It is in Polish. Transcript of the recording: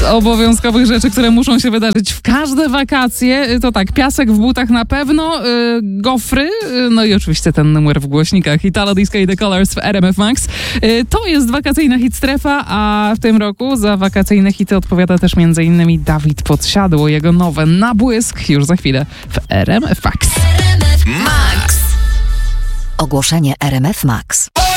Z obowiązkowych rzeczy, które muszą się wydarzyć w każde wakacje, to tak, piasek w butach na pewno, gofry, no i oczywiście ten numer w głośnikach Italo Disco i The Colors w RMF Max. To jest wakacyjna hitstrefa, a w tym roku za wakacyjne hity odpowiada też m.in. Dawid Podsiadło. Jego nowe Na błysk już za chwilę w RMF Max. Max. Ogłoszenie RMF Max.